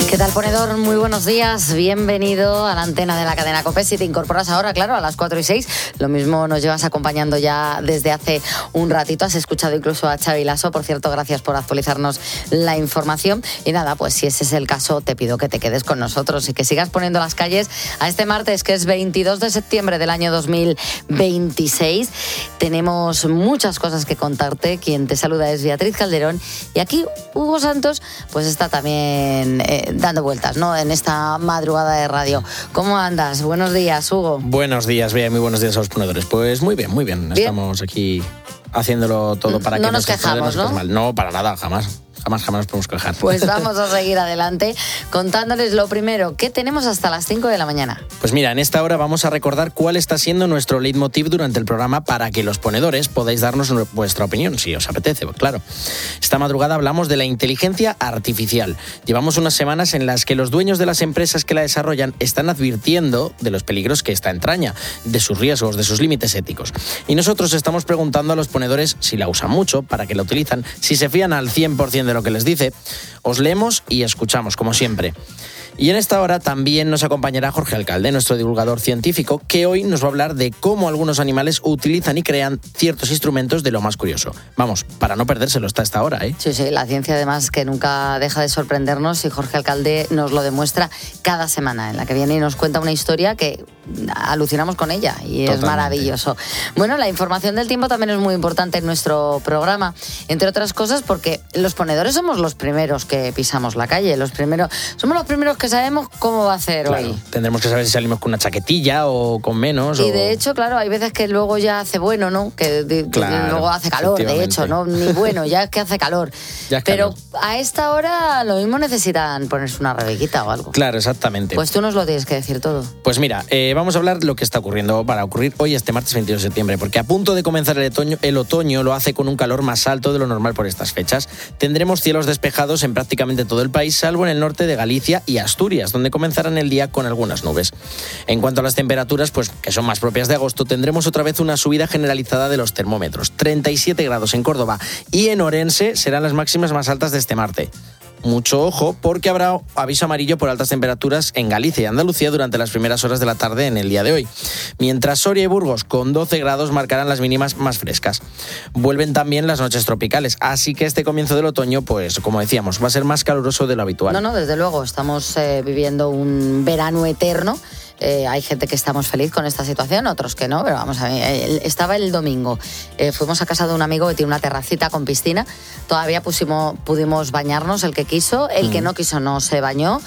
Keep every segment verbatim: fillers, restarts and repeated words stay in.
¿Qué tal, ponedor? Muy buenos días, bienvenido a la antena de la cadena COPE. Si te incorporas ahora, claro, a las cuatro y seis, lo mismo nos llevas acompañando ya desde hace un ratito. Has escuchado incluso a Xavi Lasso, por cierto, gracias por actualizarnos la información. Y nada, pues si ese es el caso, te pido que te quedes con nosotros y que sigas poniendo las calles a este martes, que es veintidós de septiembre del año dos mil veintiséis. Tenemos muchas cosas que contarte. Quien te saluda es Beatriz Calderón y aquí Hugo Santos pues está también eh, dando vueltas, ¿no?, en esta madrugada de radio. ¿Cómo andas? Buenos días, Hugo. Buenos días, Bea, muy buenos días a los ponedores. Pues muy bien, muy bien. bien. Estamos aquí haciéndolo todo para no que nos quejamos, ¿no? Mal. No, para nada, jamás. Jamás, jamás nos podemos quejar. Pues vamos a seguir adelante contándoles lo primero. ¿Qué tenemos hasta las cinco de la mañana? Pues mira, en esta hora vamos a recordar cuál está siendo nuestro leitmotiv durante el programa para que los ponedores podáis darnos vuestra opinión, si os apetece, claro. Esta madrugada hablamos de la inteligencia artificial. Llevamos unas semanas en las que los dueños de las empresas que la desarrollan están advirtiendo de los peligros que esta entraña, de sus riesgos, de sus límites éticos. Y nosotros estamos preguntando a los ponedores si la usan mucho, para qué la utilizan, si se fían al cien por ciento de lo que les dice. Os leemos y escuchamos, como siempre. Y en esta hora también nos acompañará Jorge Alcalde, nuestro divulgador científico, que hoy nos va a hablar de cómo algunos animales utilizan y crean ciertos instrumentos de lo más curioso. Vamos, para no perdérselo hasta esta hora, ¿eh? Sí, sí, la ciencia además que nunca deja de sorprendernos y Jorge Alcalde nos lo demuestra cada semana, en la que viene y nos cuenta una historia que alucinamos con ella y Totalmente. Es maravilloso. Bueno, la información del tiempo también es muy importante en nuestro programa, entre otras cosas porque los ponedores somos los primeros que pisamos la calle, los primeros, somos los primeros que sabemos cómo va a hacer claro, hoy. Tendremos que saber si salimos con una chaquetilla o con menos. Y o... de hecho, claro, hay veces que luego ya hace bueno, ¿no? Que, de, claro, que luego hace calor, de hecho, ¿no? Ni bueno, ya es que hace calor. Ya es Pero calor. A esta hora lo mismo necesitan ponerse una rebequita o algo. Claro, exactamente. Pues tú nos lo tienes que decir todo. Pues mira, eh, vamos a hablar de lo que está ocurriendo para ocurrir hoy, este martes veintidós de septiembre, porque a punto de comenzar el otoño, el otoño lo hace con un calor más alto de lo normal por estas fechas. Tendremos cielos despejados en prácticamente todo el país, salvo en el norte de Galicia y Asturias, donde comenzarán el día con algunas nubes. En cuanto a las temperaturas, pues que son más propias de agosto, tendremos otra vez una subida generalizada de los termómetros. treinta y siete grados en Córdoba y en Orense serán las máximas más altas de este martes. Mucho ojo, porque habrá aviso amarillo por altas temperaturas en Galicia y Andalucía durante las primeras horas de la tarde en el día de hoy. Mientras Soria y Burgos con doce grados marcarán las mínimas más frescas. Vuelven también las noches tropicales, así que este comienzo del otoño, pues como decíamos, va a ser más caluroso de lo habitual. No, no, desde luego, estamos eh, viviendo un verano eterno. Eh, hay gente que estamos feliz con esta situación, otros que no, pero vamos a ver, eh, estaba el domingo, eh, fuimos a casa de un amigo que tiene una terracita con piscina, todavía pusimos, pudimos bañarnos el que quiso, el mm. que no quiso no se bañó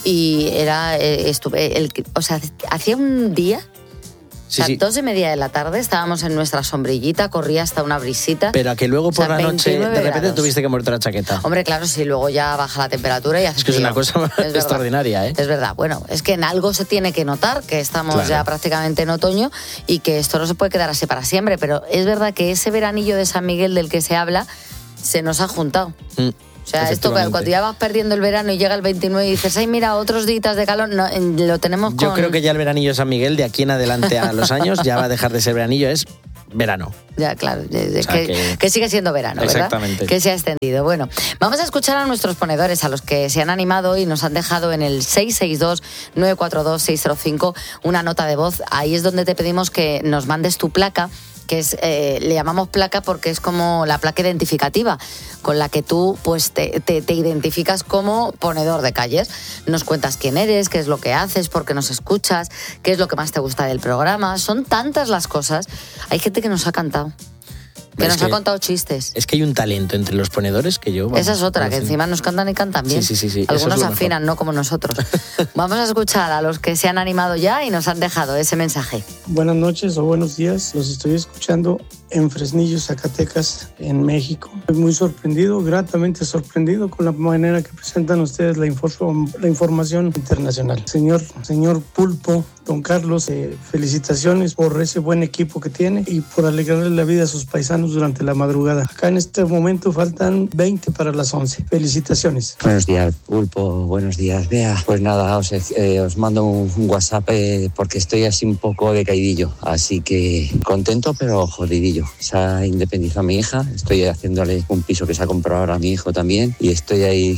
y era, eh, estuve, el, o sea, hacía un día... Sí, o sea, sí. dos y media de la tarde estábamos en nuestra sombrillita, corría hasta una brisita. Pero a que luego por o sea, la noche de repente grados. Tuviste que ponerte la chaqueta. Hombre, claro, sí, luego ya baja la temperatura y hace Es que frío. es una cosa es extraordinaria, ¿eh? Es verdad, bueno, es que en algo se tiene que notar, que estamos claro. ya prácticamente en otoño y que esto no se puede quedar así para siempre, pero es verdad que ese veranillo de San Miguel del que se habla se nos ha juntado. Mm. O sea, esto cuando ya vas perdiendo el verano y llega el veintinueve y dices, ay, mira, otros días de calor, no, lo tenemos con... Yo creo que ya el veranillo de San Miguel, de aquí en adelante a los años, ya va a dejar de ser veranillo, es verano. Ya, claro, es o sea, que, que... que sigue siendo verano, ¿verdad? Exactamente. Que se ha extendido. Bueno, vamos a escuchar a nuestros ponedores, a los que se han animado y nos han dejado en el seis seis dos, nueve cuatro dos, seis cero cinco una nota de voz. Ahí es donde te pedimos que nos mandes tu placa, que es, eh, le llamamos placa porque es como la placa identificativa con la que tú pues te, te, te identificas como ponedor de calles. Nos cuentas quién eres, qué es lo que haces, por qué nos escuchas, qué es lo que más te gusta del programa. Son tantas las cosas. Hay gente que nos ha cantado. Que es nos que, ha contado chistes. Es que hay un talento entre los ponedores que yo... Vamos, Esa es otra, que encima nos cantan y cantan bien. Sí, sí, sí, sí. Algunos es afinan, no como nosotros. Vamos a escuchar a los que se han animado ya y nos han dejado ese mensaje. Buenas noches o buenos días. Los estoy escuchando en Fresnillo, Zacatecas, en México. Estoy muy sorprendido, gratamente sorprendido con la manera que presentan ustedes la, inform- la información internacional. Señor, señor Pulpo, don Carlos, eh, felicitaciones por ese buen equipo que tiene y por alegrarle la vida a sus paisanos durante la madrugada. Acá en este momento faltan veinte para las once. Felicitaciones. Buenos días, Pulpo. Buenos días, Bea. Pues nada, os, eh, os mando un, un WhatsApp eh, porque estoy así un poco decaidillo. Así que contento, pero jodidillo. Se ha independizado mi hija. Estoy haciéndole un piso que se ha comprado ahora a mi hijo también. Y estoy ahí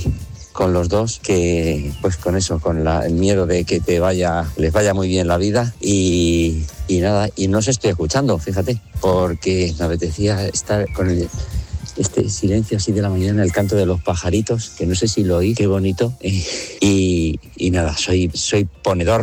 con los dos, que pues con eso, con la, el miedo de que te vaya, les vaya muy bien la vida y, y nada, y no os estoy escuchando, fíjate, porque me apetecía estar con el, este silencio así de la mañana, el canto de los pajaritos, que no sé si lo oí, qué bonito, y, y, y nada, soy, soy ponedor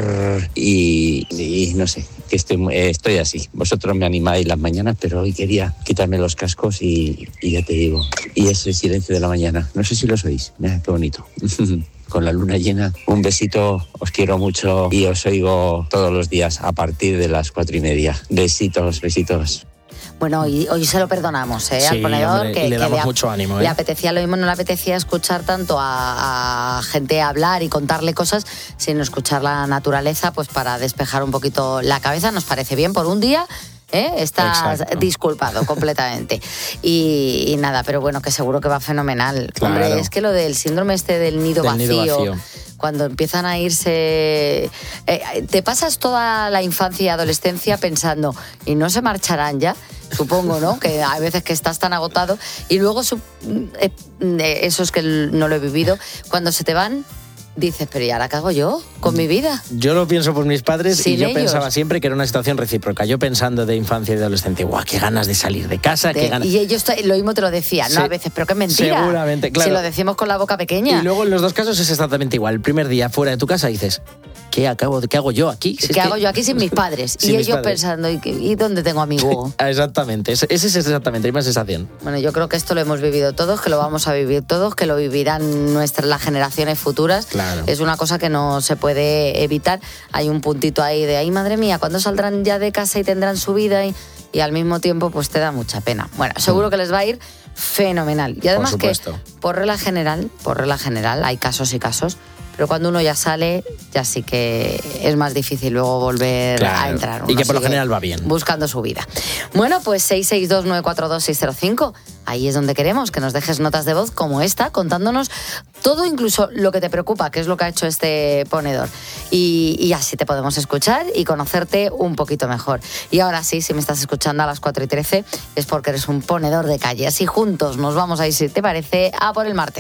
y, y no sé, que estoy, estoy así. Vosotros me animáis las mañanas, pero hoy quería quitarme los cascos y, y ya te digo, y ese silencio de la mañana, no sé si los oís, mira qué bonito. Con la luna llena, un besito, os quiero mucho y os oigo todos los días a partir de las cuatro y media. Besitos, besitos. Bueno, y hoy se lo perdonamos, ¿eh? Sí, al ponedor, hombre, que, y le que damos le, mucho ánimo, ¿eh? Le apetecía lo mismo, no le apetecía escuchar tanto a, a gente hablar y contarle cosas, sino escuchar la naturaleza, pues para despejar un poquito la cabeza. Nos parece bien por un día. ¿Eh? Estás Exacto. disculpado completamente. Y, y nada, pero bueno, que seguro que va fenomenal. Claro. Hombre, es que lo del síndrome este del nido, Del vacío, nido vacío. cuando empiezan a irse... Eh, te pasas toda la infancia y adolescencia pensando, ¿y no se marcharán ya? Supongo, ¿no? Que hay veces que estás tan agotado y luego, su, eh, eso es que no lo he vivido, cuando se te van... Dices, pero ¿y ahora qué hago yo con mi vida? Yo lo pienso por mis padres Sin y yo ellos. pensaba siempre que era una situación recíproca. Yo pensando de infancia y de adolescente, guau, qué ganas de salir de casa, De- qué ganas... y ellos lo mismo te lo decían, Sí. ¿no? A veces, pero qué mentira. Seguramente, claro. Si lo decimos con la boca pequeña. Y luego en los dos casos es exactamente igual. El primer día fuera de tu casa dices, ¿qué, acabo de, ¿qué hago yo aquí? Si ¿Qué es que- hago yo aquí sin mis padres? Sin y mis ellos padres. pensando, ¿y, qué- ¿y dónde tengo a mi Hugo? Ah, exactamente, ese ese es exactamente la misma sensación. Bueno, yo creo que esto lo hemos vivido todos, que lo vamos a vivir todos, que lo vivirán nuestras, las generaciones futuras. Claro. Es una cosa que no se puede evitar. Hay un puntito ahí de, ay, madre mía, ¿cuándo saldrán ya de casa y tendrán su vida? Y, y al mismo tiempo, pues te da mucha pena. Bueno, seguro que les va a ir fenomenal. Y además que, supuesto. por regla general, por regla general, hay casos y casos, pero cuando uno ya sale, ya sí que es más difícil luego volver Claro. a entrar. Y Uno que por lo sigue general va bien. buscando su vida. Bueno, pues seis seis dos nueve cuatro dos seis cero cinco. Ahí es donde queremos que nos dejes notas de voz como esta, contándonos todo, incluso lo que te preocupa, que es lo que ha hecho este ponedor. Y, y así te podemos escuchar y conocerte un poquito mejor. Y ahora sí, si me estás escuchando a las cuatro y trece, es porque eres un ponedor de calle. Así juntos nos vamos a ir, si te parece, a por el martes.